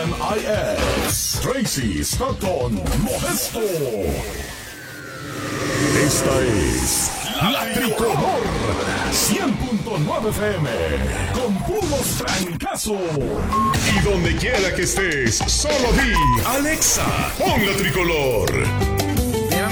NIS, Tracy Stockton Modesto. Esta es La Tricolor 100.9 FM con puros francazos. Y donde quiera que estés, solo di Alexa, pon La Tricolor.